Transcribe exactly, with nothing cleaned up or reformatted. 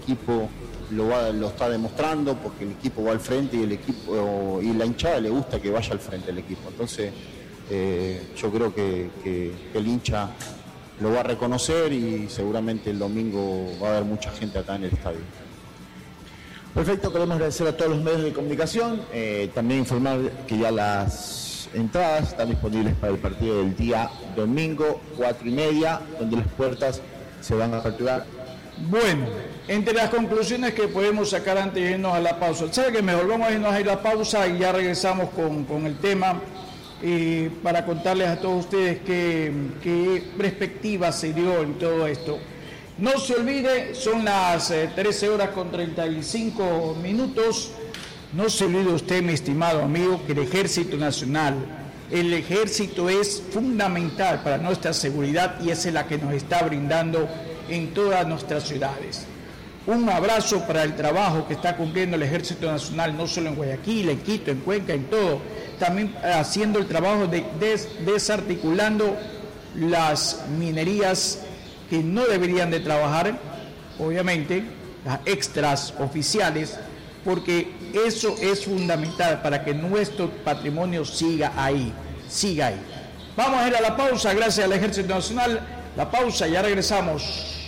equipo lo, va, lo está demostrando, porque el equipo va al frente y el equipo y la hinchada le gusta que vaya al frente el equipo. Entonces eh, yo creo que, que, que el hincha lo va a reconocer y seguramente el domingo va a haber mucha gente acá en el estadio. Perfecto, queremos agradecer a todos los medios de comunicación, eh, también informar que ya las entradas están disponibles para el partido del día domingo, cuatro y media, donde las puertas se van a aperturar. Bueno, entre las conclusiones que podemos sacar antes de irnos a la pausa, ¿sabe que mejor vamos a irnos a ir a la pausa y ya regresamos con, con el tema eh, para contarles a todos ustedes qué, qué perspectiva se dio en todo esto? No se olvide, son las eh, trece horas con treinta y cinco minutos. No se olvide usted, mi estimado amigo, que el Ejército Nacional, el Ejército es fundamental para nuestra seguridad y es la que nos está brindando en todas nuestras ciudades. Un abrazo para el trabajo que está cumpliendo el Ejército Nacional, no solo en Guayaquil, en Quito, en Cuenca, en todo, también haciendo el trabajo de des, desarticulando las minerías que no deberían de trabajar, obviamente, las extras oficiales, porque eso es fundamental para que nuestro patrimonio siga ahí, siga ahí. Vamos a ir a la pausa, gracias al Ejército Nacional. La pausa, ya regresamos.